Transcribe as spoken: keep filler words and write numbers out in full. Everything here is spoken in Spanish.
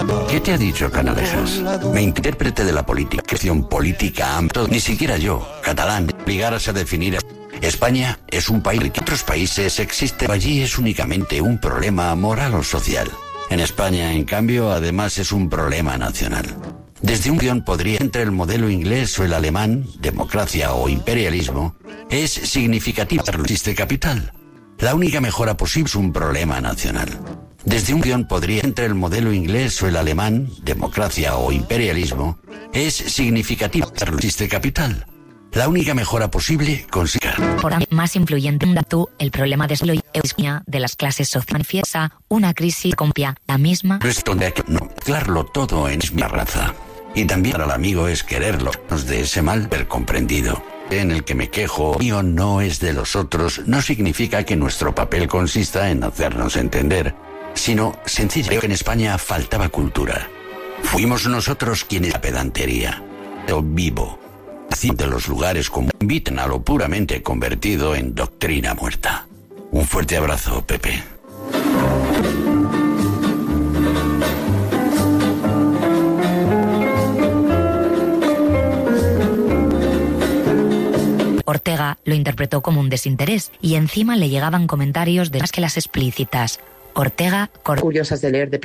¿Qué te ha dicho Canalejas? Me intérprete de la política, cuestión política amplia, ni siquiera yo, catalán, obligarse a definir. España es un país que en otros países existe, allí es únicamente un problema moral o social. En España, en cambio, además es un problema nacional. Desde un guión podría, entre el modelo inglés o el alemán, democracia o imperialismo, es significativo que existe capital. La única mejora posible es un problema nacional. Desde un guión podría, entre el modelo inglés o el alemán, democracia o imperialismo, es significativo que existe capital. La única mejora posible consigue. Por más influyente un dato, el problema de la de las clases sociales manifiesta una crisis compia, la misma. No es donde hay que no mezclarlo todo en mi raza. Y también para el amigo es quererlo, de ese mal ver comprendido. En el que me quejo, mío no es de los otros, no significa que nuestro papel consista en hacernos entender, sino sencillamente que en España faltaba cultura. Fuimos nosotros quienes la pedantería. Yo vivo. De los lugares como inviten a lo puramente convertido en doctrina muerta. Un fuerte abrazo, Pepe. Ortega lo interpretó como un desinterés y encima le llegaban comentarios de más que las explícitas. Ortega, curiosas de leer de